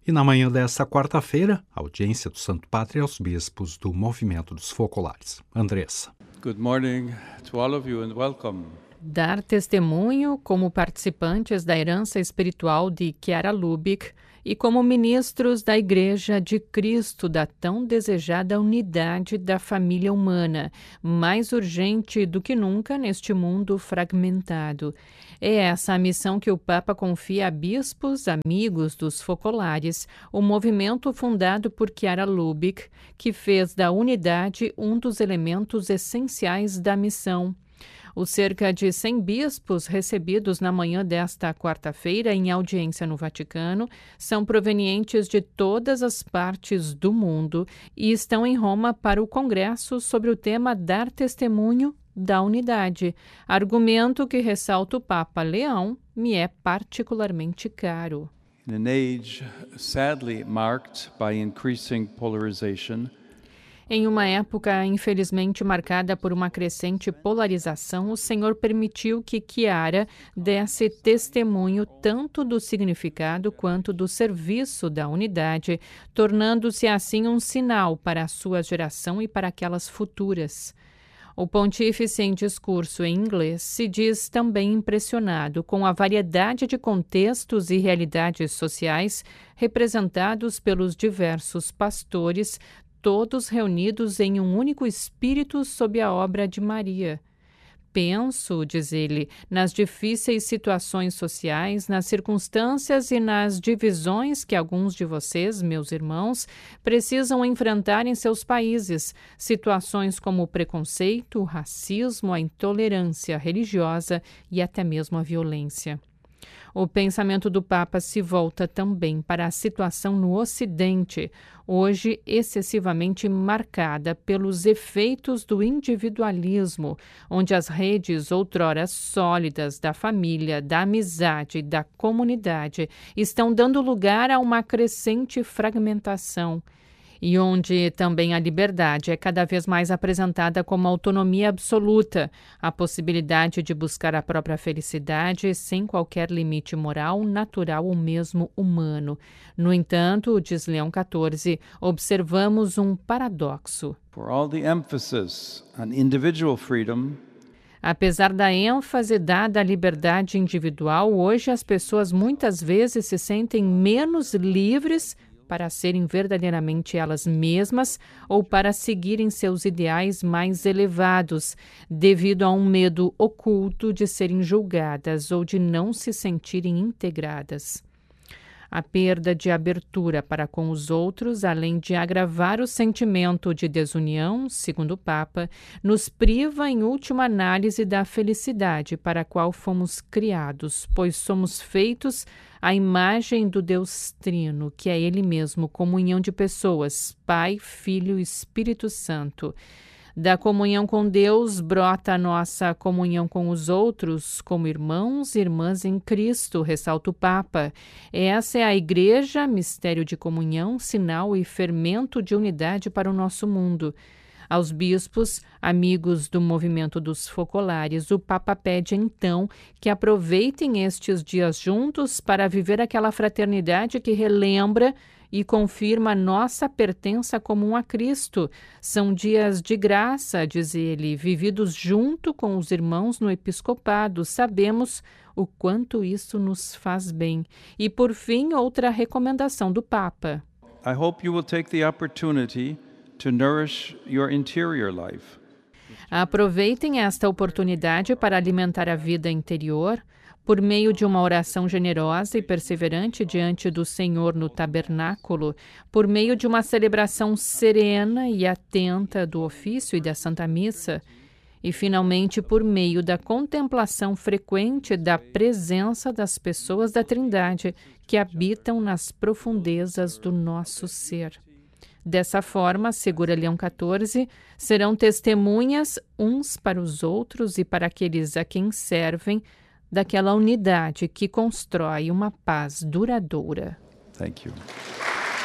E na manhã desta quarta-feira, a audiência do Santo Padre aos bispos do Movimento dos Focolares. Andressa. Good morning to all of you and welcome. Dar testemunho como participantes da herança espiritual de Chiara Lubich e como ministros da Igreja de Cristo da tão desejada unidade da família humana, mais urgente do que nunca neste mundo fragmentado. É essa a missão que o Papa confia a bispos, amigos dos focolares, o movimento fundado por Chiara Lubich, que fez da unidade um dos elementos essenciais da missão. Os cerca de 100 bispos recebidos na manhã desta quarta-feira em audiência no Vaticano são provenientes de todas as partes do mundo e estão em Roma para o Congresso sobre o tema Dar Testemunho da Unidade, argumento que, ressalta o Papa Leão, me é particularmente caro. In an age sadly marked by increasing polarization, em uma época, infelizmente, marcada por uma crescente polarização, o Senhor permitiu que Chiara desse testemunho tanto do significado quanto do serviço da unidade, tornando-se assim um sinal para a sua geração e para aquelas futuras. O pontífice, em discurso em inglês, se diz também impressionado com a variedade de contextos e realidades sociais representados pelos diversos pastores, todos reunidos em um único espírito sob a obra de Maria. Penso, diz ele, nas difíceis situações sociais, nas circunstâncias e nas divisões que alguns de vocês, meus irmãos, precisam enfrentar em seus países, situações como o preconceito, o racismo, a intolerância religiosa e até mesmo a violência. O pensamento do Papa se volta também para a situação no Ocidente, hoje excessivamente marcada pelos efeitos do individualismo, onde as redes outrora sólidas da família, da amizade e da comunidade estão dando lugar a uma crescente fragmentação, e onde também a liberdade é cada vez mais apresentada como autonomia absoluta, a possibilidade de buscar a própria felicidade sem qualquer limite moral, natural ou mesmo humano. No entanto, diz Leão XIV, observamos um paradoxo. For all the emphasis on individual freedom, apesar da ênfase dada à liberdade individual, hoje as pessoas muitas vezes se sentem menos livres para serem verdadeiramente elas mesmas ou para seguirem seus ideais mais elevados, devido a um medo oculto de serem julgadas ou de não se sentirem integradas. A perda de abertura para com os outros, além de agravar o sentimento de desunião, segundo o Papa, nos priva, em última análise, da felicidade para a qual fomos criados, pois somos feitos à imagem do Deus Trino, que é Ele mesmo, comunhão de pessoas, Pai, Filho e Espírito Santo. Da comunhão com Deus brota a nossa comunhão com os outros, como irmãos e irmãs em Cristo, ressalta o Papa. Essa é a Igreja, mistério de comunhão, sinal e fermento de unidade para o nosso mundo. Aos bispos, amigos do movimento dos focolares, o Papa pede então que aproveitem estes dias juntos para viver aquela fraternidade que relembra e confirma nossa pertença comum a Cristo. São dias de graça, diz ele, vividos junto com os irmãos no episcopado. Sabemos o quanto isso nos faz bem. E, por fim, outra recomendação do Papa. I hope you will take the opportunity to nourish your interior life. Aproveitem esta oportunidade para alimentar a vida interior, por meio de uma oração generosa e perseverante diante do Senhor no tabernáculo, por meio de uma celebração serena e atenta do ofício e da Santa Missa, e, finalmente, por meio da contemplação frequente da presença das pessoas da Trindade que habitam nas profundezas do nosso ser. Dessa forma, segura Leão XIV, serão testemunhas uns para os outros e para aqueles a quem servem, daquela unidade que constrói uma paz duradoura. Thank you.